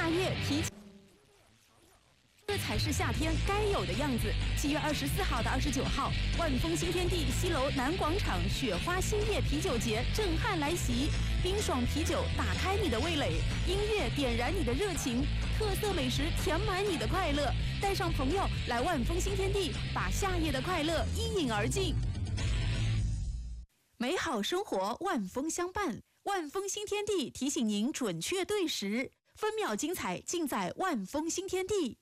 夜啤酒。这才是夏天该有的样子。7月24号到29号，万丰新天地西楼南广场雪花新叶啤酒节震撼来袭，冰爽啤酒打开你的味蕾，音乐点燃你的热情，特色美食填满你的快乐。带上朋友来万丰新天地，把夏夜的快乐一饮而尽。美好生活万丰相伴，万丰新天地提醒您准确对时，分秒精彩尽在万丰新天地。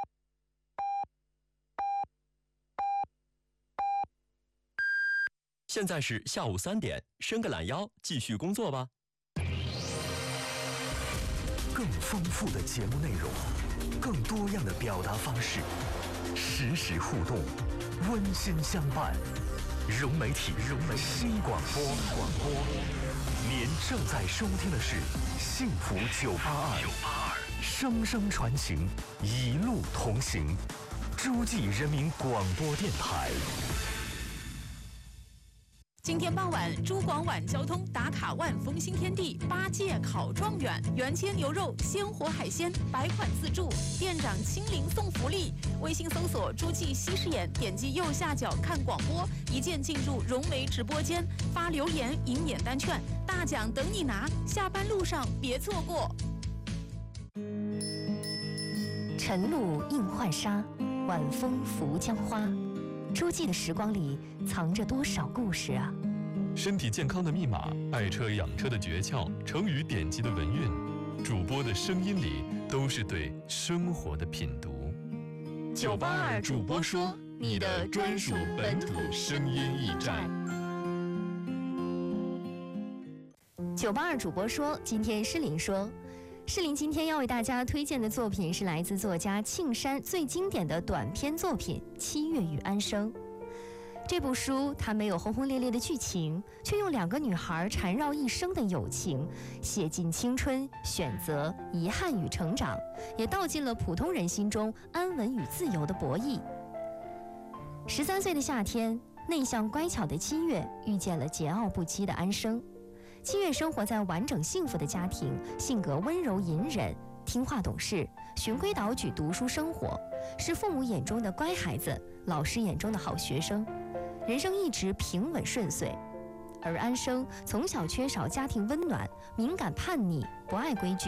现在是下午3点，伸个懒腰，继续工作吧。 更丰富的节目内容，更多样的表达方式，实时互动，温馨相伴。融媒体新广播，您正在收听的是幸福982，声声传情，一路同行，诸暨人民广播电台。 今天傍晚，珠广晚交通打卡万丰新天地8届考状元，原切牛肉、鲜活海鲜100款自助，店长亲临送福利。微信搜索诸暨西视眼，点击右下角看广播，一键进入融媒直播间，发留言赢免单券，大奖等你拿。下班路上别错过。 晨露映浣纱，晚风拂江花。诸暨的时光里藏着多少故事啊！ 身体健康的密码，爱车养车的诀窍，成语典籍的文韵，主播的声音里都是对生活的品读。 982主播说，你的专属本土声音驿站。 982主播说，今天诗琳说。诗琳今天要为大家推荐的作品是来自作家庆山最经典的短篇作品《七月与安生》。这部书它没有轰轰烈烈的剧情，却用2个女孩缠绕一生的友情，写尽青春、选择、遗憾与成长，也道尽了普通人心中安稳与自由的博弈。13岁的夏天，内向乖巧的七月遇见了桀骜不羁的安生。七月生活在完整幸福的家庭，性格温柔隐忍，听话懂事，循规蹈矩读书生活，是父母眼中的乖孩子，老师眼中的好学生，人生一直平稳顺遂。而安生从小缺少家庭温暖，敏感叛逆，不爱规矩。